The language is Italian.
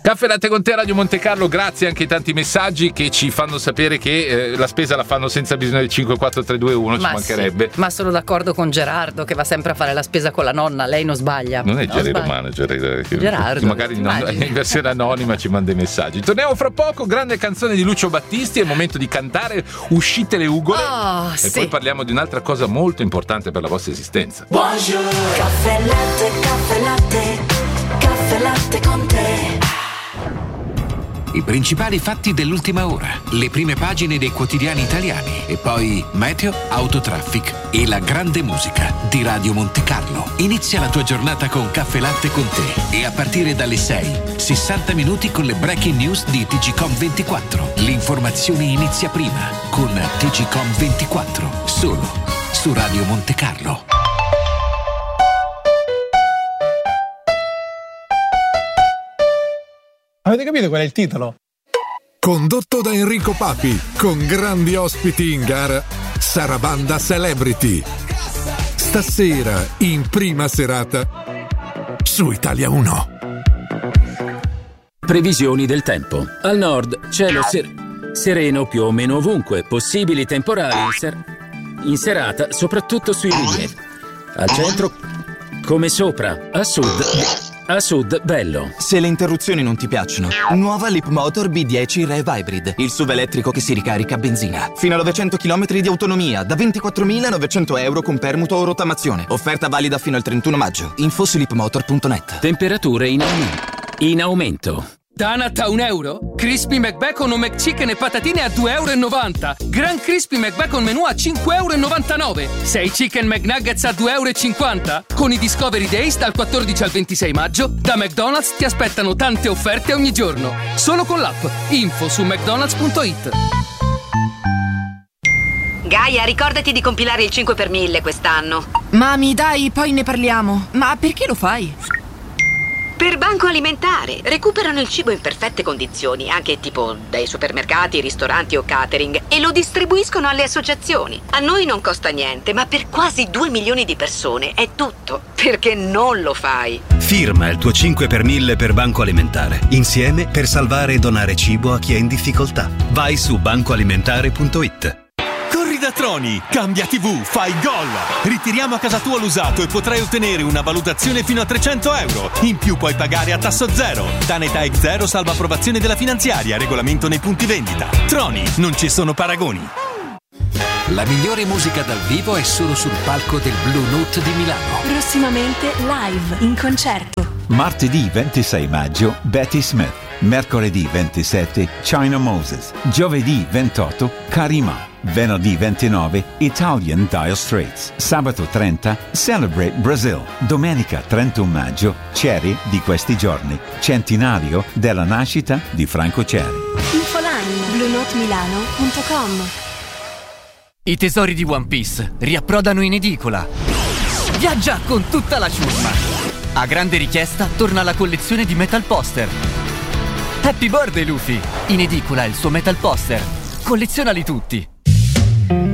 Caffè Latte con te, Radio Monte Carlo, grazie anche ai tanti messaggi che ci fanno sapere che la spesa la fanno senza bisogno del 5, 4, 3, 2, 1, ci mancherebbe. Sì, ma sono d'accordo con Gerardo che va sempre a fare la spesa con la nonna, lei non sbaglia. Non è Gerardo Romano, Gerardo. Magari in versione anonima ci manda i messaggi. Torniamo fra poco, grande canzone di Lucio Battisti, è il momento di cantare Uscite le ugole e poi parliamo di un'altra cosa molto importante per la vostra esistenza. Buongiorno. Caffè Latte, caffè latte, caffè latte con te. I principali fatti dell'ultima ora, le prime pagine dei quotidiani italiani e poi meteo, autotraffic e la grande musica di Radio Monte Carlo. Inizia la tua giornata con Caffè Latte con te e a partire dalle 6, 60 minuti con le breaking news di TGcom24. L'informazione inizia prima con TGcom24, solo su Radio Monte Carlo. Avete capito qual è il titolo? Condotto da Enrico Papi, con grandi ospiti in gara, Sarabanda Celebrity. Stasera, in prima serata, su Italia 1. Previsioni del tempo. Al nord, cielo sereno più o meno ovunque, possibili temporali in serata, soprattutto sui rilievi. Al centro, come sopra, a sud, bello. Se le interruzioni non ti piacciono, nuova Leapmotor B10 Rev Hybrid, il SUV elettrico che si ricarica a benzina. Fino a 900 km di autonomia, da 24.900 euro con permuto o rottamazione. Offerta valida fino al 31 maggio. Info su leapmotor.net. Temperature in aumento. Donut a €1? Crispy McBacon o McChicken e patatine a €2,90. Gran Crispy McBacon menù a €5,99. 6 Chicken McNuggets a €2,50. Con i Discovery Days dal 14 al 26 maggio, da McDonald's ti aspettano tante offerte ogni giorno. Solo con l'app. Info su mcdonalds.it. Gaia, ricordati di compilare il 5 per 1000 quest'anno. Mami, dai, poi ne parliamo. Ma perché lo fai? Per Banco Alimentare. Recuperano il cibo in perfette condizioni, anche tipo dai supermercati, ristoranti o catering, e lo distribuiscono alle associazioni. A noi non costa niente, ma per quasi 2 milioni di persone è tutto. Perché non lo fai? Firma il tuo 5 per 1000 per Banco Alimentare. Insieme per salvare e donare cibo a chi è in difficoltà. Vai su bancoalimentare.it. Da Troni, cambia TV, fai gol! Ritiriamo a casa tua l'usato e potrai ottenere una valutazione fino a €300. In più puoi pagare a tasso zero. Danetà X0 salva approvazione della finanziaria, regolamento nei punti vendita. Troni, non ci sono paragoni. La migliore musica dal vivo è solo sul palco del Blue Note di Milano. Prossimamente live, in concerto. Martedì 26 maggio Betty Smith. Mercoledì 27 China Moses. Giovedì 28 Karima. Venerdì 29 Italian Dire Straits. Sabato 30 Celebrate Brazil. Domenica 31 maggio Cherry di questi giorni. Centenario della nascita di Franco Cherry. Infoline bluenotemilano.com. I tesori di One Piece riapprodano in edicola. Viaggia con tutta la ciurma. A grande richiesta torna la collezione di Metal Poster. Happy Birthday Luffy! In edicola il suo Metal Poster. Collezionali tutti.